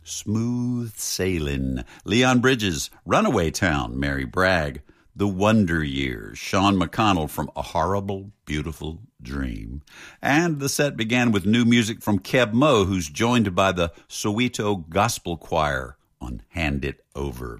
Smooth Sailing, Leon Bridges, Runaway Town, Mary Bragg, The Wonder Years, Sean McConnell from A Horrible, Beautiful Dream. And the set began with new music from Keb Mo, who's joined by the Soweto Gospel Choir on Hand It Over.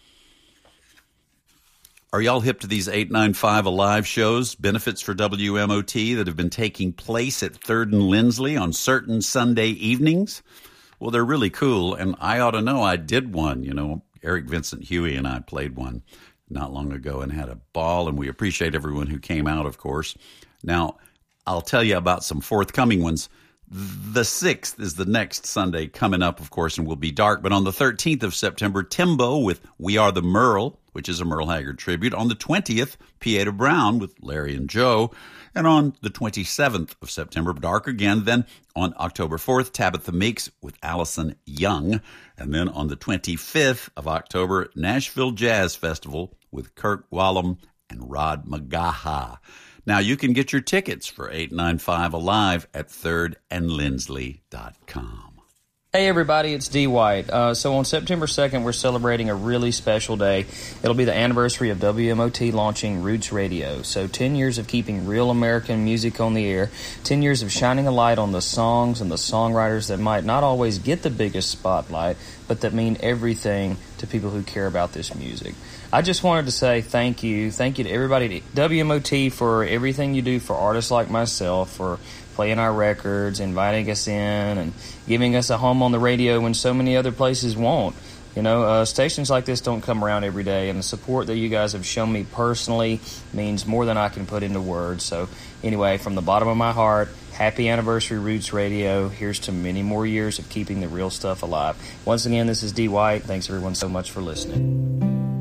Are y'all hip to these 895 Alive shows, benefits for WMOT that have been taking place at 3rd and Lindsley on certain Sunday evenings? Well, they're really cool, and I ought to know I did one. You know, Eric Vincent Huey and I played one not long ago and had a ball, and we appreciate everyone who came out, of course. Now, I'll tell you about some forthcoming ones. The 6th is the next Sunday coming up, of course, and will be dark. But on the 13th of September, Timbo with We Are the Merle, which is a Merle Haggard tribute. On the 20th, Pieta Brown with Larry and Joe. And on the 27th of September, dark again. Then on October 4th, Tabitha Meeks with Allison Young. And then on the 25th of October, Nashville Jazz Festival with Kirk Whalum and Rod Magaha. Now, you can get your tickets for 895 Alive at 3rdandlindsley.com. Hey everybody, it's D. White. So on September 2nd, we're celebrating a really special day. It'll be the anniversary of WMOT launching Roots Radio. So 10 years of keeping real American music on the air, 10 years of shining a light on the songs and the songwriters that might not always get the biggest spotlight, but that mean everything to people who care about this music. I just wanted to say thank you. Thank you to everybody at WMOT for everything you do for artists like myself, for playing our records, inviting us in, and giving us a home on the radio when so many other places won't. You know, stations like this don't come around every day, and the support that you guys have shown me personally means more than I can put into words. So anyway, from the bottom of my heart, happy anniversary, Roots Radio. Here's to many more years of keeping the real stuff alive. Once again, this is D. White. Thanks everyone so much for listening.